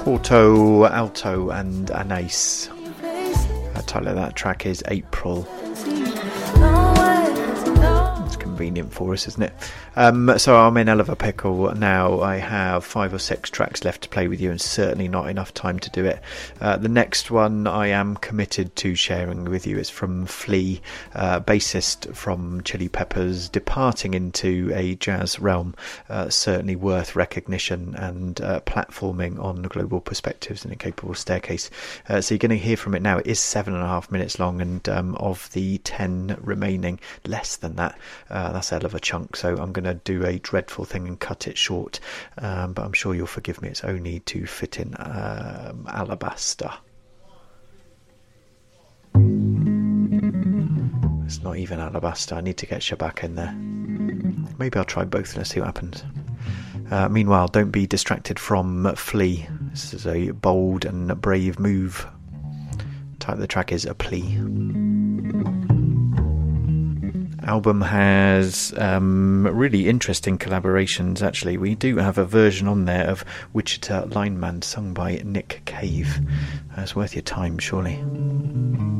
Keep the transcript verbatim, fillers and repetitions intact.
Quarto, alto and Anais. The title of that track is April. It's convenient for us, isn't it? Um, so I'm in hell of a pickle now. I have five or six tracks left to play with you, and certainly not enough time to do it. Uh, the next one I am committed to sharing with you is from Flea, uh, bassist from Chili Peppers, departing into a jazz realm. Uh, certainly worth recognition and uh, platforming on Global Perspectives and Incapable Staircase. Uh, so you're going to hear from it now. It is seven and a half minutes long, and um, of the ten remaining, less than that. Uh, that's a hell of a chunk. So I'm going to do a dreadful thing and cut it short, um, but I'm sure you'll forgive me. It's only to fit in um, Alabaster. It's not even Alabaster. I need to get Shabaka in there. Maybe I'll try both. Let's see what happens. Uh, meanwhile, don't be distracted from Flea. This is a bold and brave move. Type of the track is A Plea. Album has um, really interesting collaborations, actually. We do have a version on there of Wichita Lineman sung by Nick Cave. That's worth your time, surely.